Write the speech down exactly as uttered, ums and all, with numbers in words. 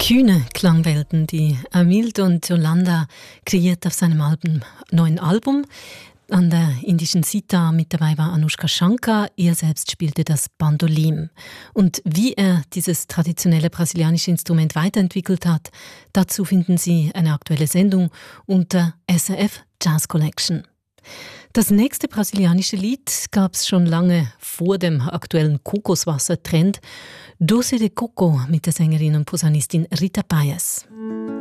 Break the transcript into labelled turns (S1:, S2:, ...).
S1: Kühne Klangwelten, die Hamilton Yolanda kreiert auf seinem Album, neuen Album. An der indischen Sitar mit dabei war Anushka Shankar. Er selbst spielte das Bandolim. Und wie er dieses traditionelle brasilianische Instrument weiterentwickelt hat, dazu finden Sie eine aktuelle Sendung unter S R F Jazz Collection. Das nächste brasilianische Lied gab es schon lange vor dem aktuellen Kokoswasser-Trend. Doce de Coco mit der Sängerin und Posaunistin Rita Paes.